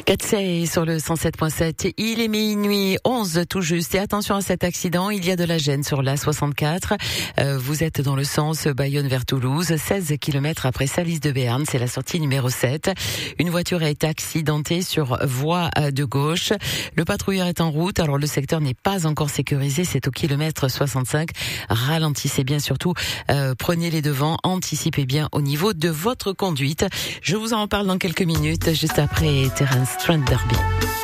4C sur le 107.7. Il est minuit 11 tout juste. Et attention à cet accident. Il y a de la gêne sur la 64. Vous êtes dans le sens Bayonne vers Toulouse. 16 km après Salis de Béarn. C'est la sortie numéro 7. Une voiture a été accidentée sur voie de gauche. Le patrouilleur est en route. Alors le secteur n'est pas encore sécurisé. C'est au kilomètre 65. Ralentissez bien surtout. Prenez les devants. Anticipez bien au niveau de votre conduite. Je vous en parle dans quelques minutes. Juste après Terence Trent D'Arby.